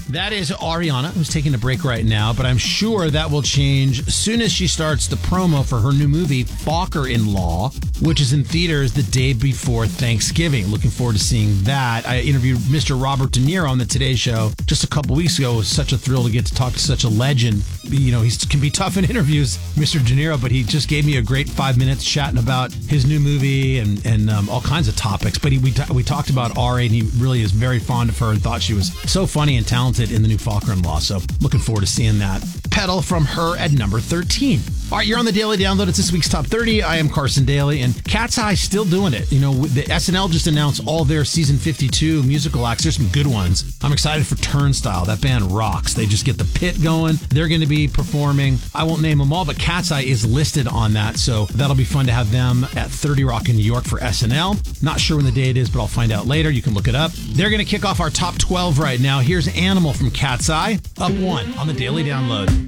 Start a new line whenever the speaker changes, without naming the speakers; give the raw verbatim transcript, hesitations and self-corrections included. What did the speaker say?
That is Ariana, who's taking a break right now, but I'm sure that will change as soon as she starts the promo for her new movie, Focker-in-Law, which is in theaters the day before Thanksgiving. Looking forward to seeing that. I interviewed Mister Robert De Niro on the Today Show just a couple weeks ago. It was such a thrill to get to talk to such a legend. You know, he can be tough in interviews, Mister De Niro, but he just gave me a great five minutes chatting about his new movie and, and um, all kinds of topics. But he, we, t- we talked about Ari, and he really is very fond of her and thought she was so funny and talented in the new Focker-in-Law. So looking forward to seeing that. Pedal from her at number thirteen. All right, you're on the Daily Download. It's this week's Top thirty. I am Carson Daly, and Cat's Eye still doing it. You know, the S N L just announced all their season fifty-two musical acts. There's some good ones. I'm excited for Turnstile. That band rocks. They just get the pit going. They're going to be performing. I won't name them all, but Cat's Eye is listed on that, so that'll be fun to have them at thirty Rock in New York for S N L. Not sure when the date is, but I'll find out later. You can look it up. They're going to kick off our Top twelve right now. Here's Animal from Cat's Eye, up one on the Daily Download.